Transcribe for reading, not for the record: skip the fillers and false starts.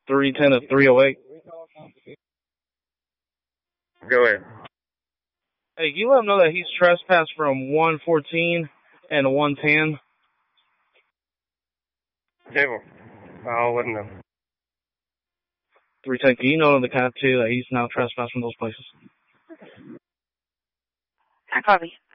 310 to 308. Go ahead. Hey, you let him know that he's trespassed from 114 and 110. Table. I'll let him know. 310, can you know the cat too that he's now trespassed from those places? I copy.